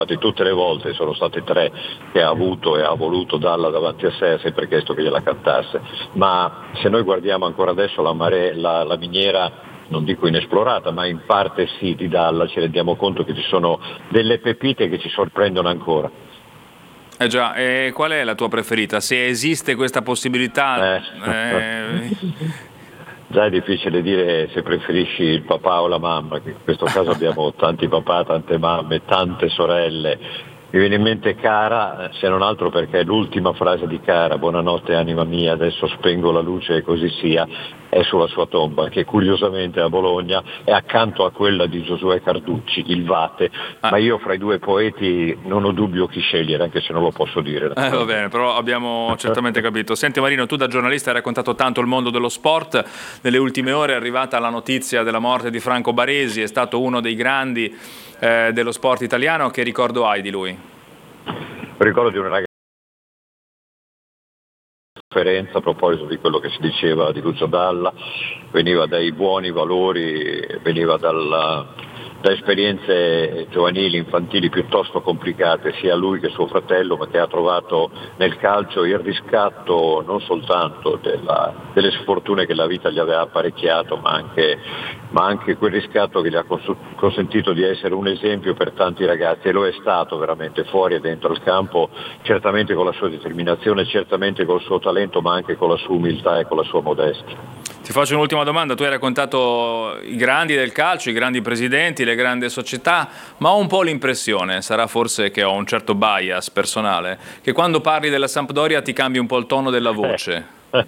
tutte le volte, sono state 3 che ha avuto e ha voluto Dalla davanti a sé, ha sempre chiesto che gliela cantasse, ma se noi guardiamo ancora adesso la miniera, non dico inesplorata, ma in parte sì, di Dalla, ci rendiamo conto che ci sono delle pepite che ci sorprendono ancora. Già, e qual è la tua preferita? Se esiste questa possibilità... Già è difficile dire se preferisci il papà o la mamma, che in questo caso abbiamo tanti papà, tante mamme, tante sorelle. Mi viene in mente Cara, se non altro perché è l'ultima frase di Cara, buonanotte anima mia, adesso spengo la luce e così sia, è sulla sua tomba, che curiosamente a Bologna è accanto a quella di Giosuè Carducci, il Vate, ma io fra i due poeti non ho dubbio chi scegliere, anche se non lo posso dire. Va bene, però abbiamo certamente capito. Senti Marino, tu da giornalista hai raccontato tanto il mondo dello sport, nelle ultime ore è arrivata la notizia della morte di Franco Baresi, è stato uno dei grandi dello sport italiano. Che ricordo hai di lui? Ricordo di una ragazza a proposito di quello che si diceva di Lucio Dalla, veniva dai buoni valori, veniva da esperienze giovanili, infantili piuttosto complicate, sia lui che suo fratello, ma che ha trovato nel calcio il riscatto non soltanto delle sfortune che la vita gli aveva apparecchiato, ma anche quel riscatto che gli ha consentito di essere un esempio per tanti ragazzi, e lo è stato veramente fuori e dentro il campo, certamente con la sua determinazione, certamente col suo talento, ma anche con la sua umiltà e con la sua modestia. Ti faccio un'ultima domanda, tu hai raccontato i grandi del calcio, i grandi presidenti, le grandi società, ma ho un po' l'impressione, sarà forse che ho un certo bias personale, che quando parli della Sampdoria ti cambi un po' il tono della voce.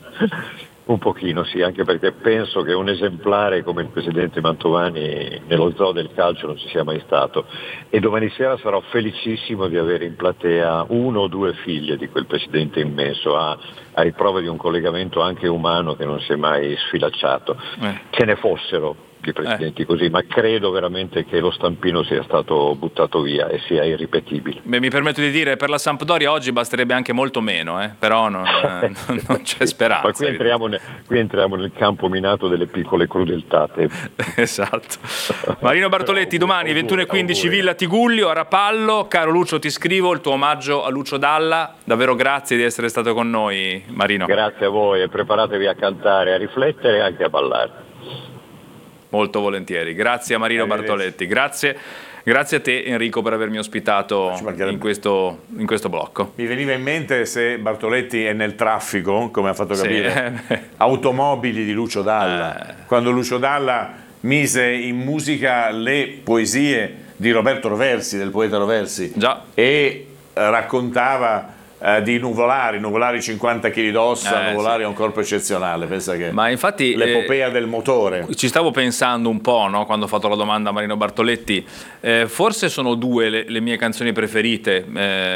Un pochino sì, anche perché penso che un esemplare come il presidente Mantovani nello zoo del calcio non ci sia mai stato, e domani sera sarò felicissimo di avere in platea 1 o 2 figlie di quel presidente immenso, a riprova di un collegamento anche umano che non si è mai sfilacciato. Ce ne fossero di presidenti così, ma credo veramente che lo stampino sia stato buttato via e sia irripetibile. Beh, mi permetto di dire, per la Sampdoria oggi basterebbe anche molto meno, però non c'è speranza. Ma qui entriamo nel campo minato delle piccole crudeltà. Esatto. Marino Bartoletti, domani 21:15 Villa Tigullio a Rapallo. Caro Lucio, ti scrivo il tuo omaggio a Lucio Dalla. Davvero grazie di essere stato con noi, Marino. Grazie a voi, e preparatevi a cantare, a riflettere e anche a ballare. Molto volentieri. Grazie a Marino Bartoletti. Grazie a te Enrico per avermi ospitato in questo blocco. Mi veniva in mente, se Bartoletti è nel traffico, come ha fatto capire, Automobili di Lucio Dalla. Quando Lucio Dalla mise in musica le poesie di Roberto Roversi, del poeta Roversi, e raccontava di nuvolari 50 kg d'ossa, nuvolari a un corpo eccezionale. Pensa che ma infatti l'epopea del motore. Ci stavo pensando un po', no? Quando ho fatto la domanda a Marino Bartoletti, forse sono 2 le mie canzoni preferite.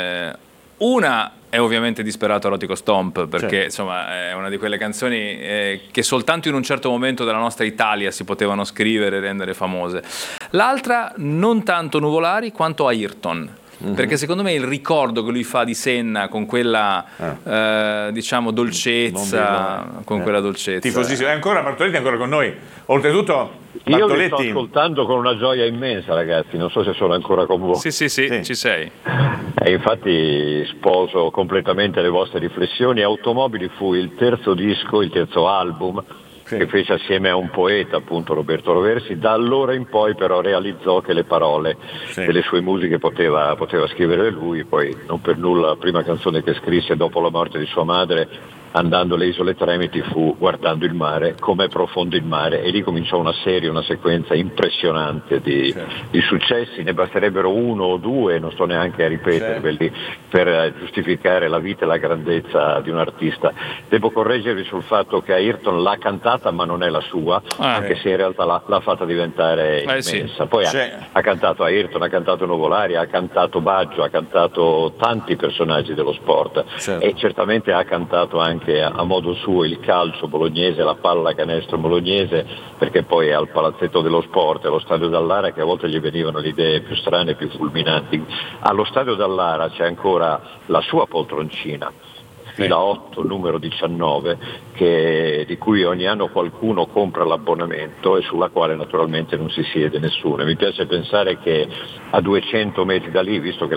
Una è ovviamente Disperato Erotico Stomp, perché insomma è una di quelle canzoni che soltanto in un certo momento della nostra Italia si potevano scrivere e rendere famose. L'altra non tanto Nuvolari quanto Ayrton. Perché secondo me il ricordo che lui fa di Senna con quella diciamo dolcezza, quella dolcezza. Tifosissimo. Ancora Bartoletti è ancora con noi. Oltretutto Bartoletti... Io vi sto ascoltando con una gioia immensa, ragazzi, non so se sono ancora con voi. Sì, ci sei. Infatti sposo completamente le vostre riflessioni. Automobili fu il terzo disco, il terzo album che fece assieme a un poeta, appunto Roberto Roversi. Da allora in poi però realizzò che le parole delle sue musiche poteva scrivere lui. Poi non per nulla la prima canzone che scrisse dopo la morte di sua madre, andando alle isole Tremiti, fu Guardando il mare, com'è profondo il mare, e lì cominciò una sequenza impressionante di successi. Ne basterebbero 1 o 2, non sto neanche a ripeterveli, per giustificare la vita e la grandezza di un artista. Devo correggervi sul fatto che Ayrton l'ha cantata, ma non è la sua, anche se in realtà l'ha fatta diventare immensa. Poi ha cantato Ayrton, ha cantato Nuvolari, ha cantato Baggio, ha cantato tanti personaggi dello sport, e certamente ha cantato anche a modo suo il calcio bolognese, la pallacanestro bolognese, perché poi al Palazzetto dello Sport, allo Stadio Dallara, che a volte gli venivano le idee più strane e più fulminanti. Allo Stadio Dallara c'è ancora la sua poltroncina, fila 8, numero 19, di cui ogni anno qualcuno compra l'abbonamento e sulla quale naturalmente non si siede nessuno. E mi piace pensare che a 200 metri da lì, visto che